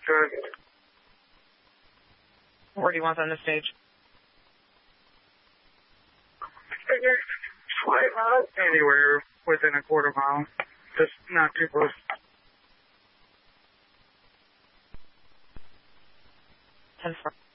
Good. Where do you want on the stage? Anywhere within a quarter mile. Just not too close. 10-4.